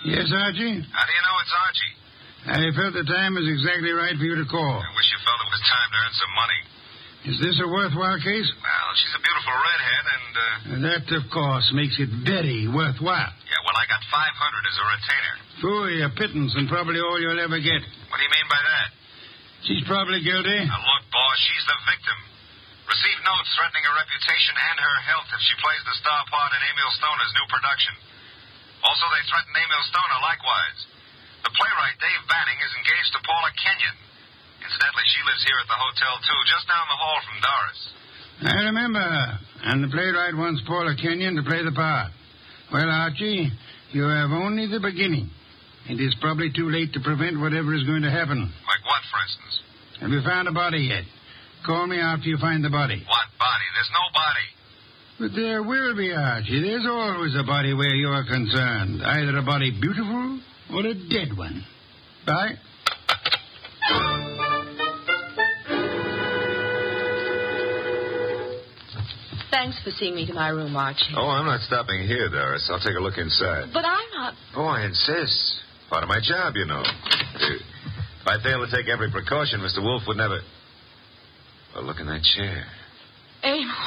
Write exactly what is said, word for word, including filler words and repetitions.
Yes, Archie? How do you know it's Archie? I felt the time was exactly right for you to call. I wish you felt it was time to earn some money. Is this a worthwhile case? Well, she's a beautiful redhead, and, uh... That, of course, makes it very worthwhile. Yeah, well, I got five hundred as a retainer. Phooey, a pittance, and probably all you'll ever get. What do you mean by that? She's probably guilty. Now, look, boss, she's the victim. Received notes threatening her reputation and her health if she plays the star part in Emil Stoner's new production. Also, they threatened Emil Stoner likewise. The playwright, Dave Banning, is engaged to Paula Kenyon. Incidentally, she lives here at the hotel, too, just down the hall from Doris. I remember her. And the playwright wants Paula Kenyon to play the part. Well, Archie, you have only the beginning. It is probably too late to prevent whatever is going to happen. Like what, for instance? Have you found a body yet? Call me after you find the body. What body? There's no body. But there will be, Archie. There's always a body where you're concerned. Either a body beautiful or a dead one. Bye. Thanks for seeing me to my room, Archie. Oh, I'm not stopping here, Doris. I'll take a look inside. But I'm not... Oh, I insist. Part of my job, you know. Uh, if I fail to take every precaution, Mister Wolf would never... Well, look in that chair. Amos.